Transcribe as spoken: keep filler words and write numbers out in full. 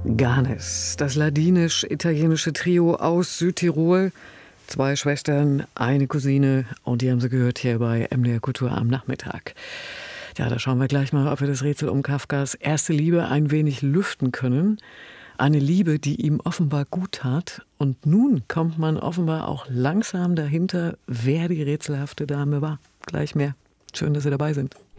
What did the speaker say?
Ganes, das ladinisch-italienische Trio aus Südtirol. Zwei Schwestern, eine Cousine, und die haben Sie gehört hier bei M D R Kultur am Nachmittag. Ja, da schauen wir gleich mal, ob wir das Rätsel um Kafkas erste Liebe ein wenig lüften können. Eine Liebe, die ihm offenbar gut tat. Und nun kommt man offenbar auch langsam dahinter, wer die rätselhafte Dame war. Gleich mehr. Schön, dass Sie dabei sind.